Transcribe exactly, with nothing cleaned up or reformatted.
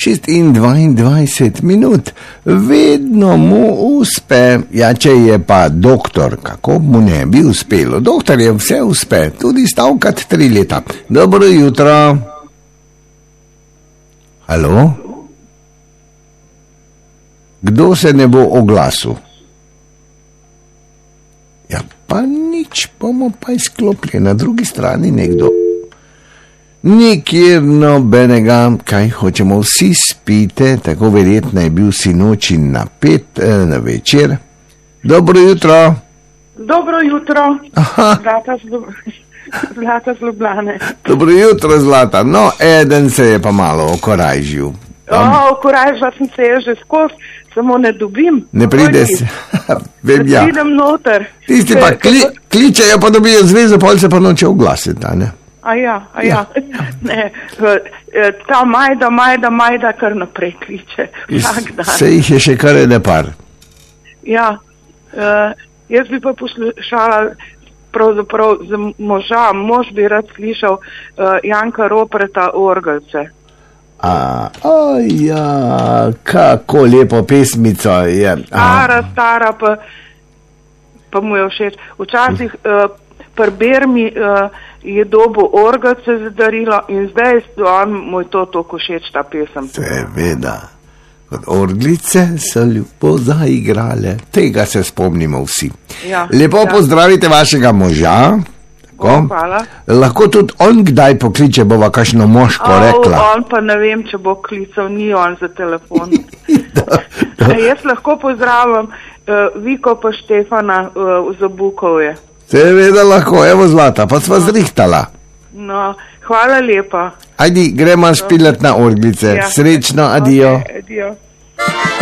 šest in dvaindvajset minut. Vedno mu uspe. Ja, če je pa doktor, kako mu ne bi uspelo? Doktor je vse uspe, tudi stavkat tri leta. Dobro jutro. Halo? Kdo se ne bo oglasil? Ja, pa nič, bomo pa izklopili na drugi strani nekdo. Nikjer nobenega, kaj hočemo, vsi spite, tako verjetno je bil sinoči napet eh, na večer. Dobro jutro. Dobro jutro. Zlata z, Zlata z Ljubljane. Dobro jutro, Zlata. No, eden se je pa malo okorajžil. O, okorajžila sem se je že skozi, samo ne dobim. Ne pride se. Vem, ja. Ne pridem noter. Tisti pa kli, kličejo, pa dobijo zvezo, pol se pa noče oglasiti, a ne? A ja, a ja. ja. Ne, ta Majda, Majda, Majda kar naprej kliče. Vsak dan. Se jih je še kar ene par. Ja, uh, jaz bi pa poslušala pravzaprav za moža, mož bi rad slišal uh, Janka Ropreta Orgelce. A, o ja, kako lepo pesmico je. Stara, stara, pa, pa mu je všeč. Včasih uh, pri Bermi uh, je dobil Orgelce za darilo in zdaj on mu je to toliko všeč, ta pesem. Seveda. Kot orglice so lepo zaigrale. Tega se spomnimo vsi. Ja, lepo ja. Pozdravite vašega moža. O, hvala. Lahko tudi on kdaj pokliče, bova kakšno moško o, rekla. On pa ne vem, če bo klical, ni on za telefon. da, da. Jaz lahko pozdravim uh, Viko pa Štefana uh, za Bukovje. Seveda lahko, evo Zlata, pa sva zrihtala. No, hvala lepa. Ajdi, gremo špilat na orglice. Ja. Srečno, adijo. Okay, adijo.